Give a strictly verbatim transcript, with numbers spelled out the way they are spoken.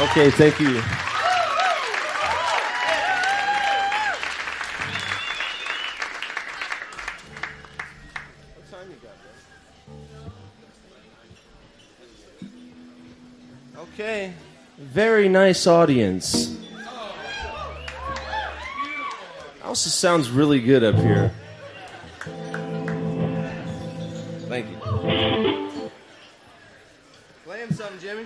Okay, thank you. Okay, very nice audience. Also sounds really good up here. Thank you. Play him something, Jimmy.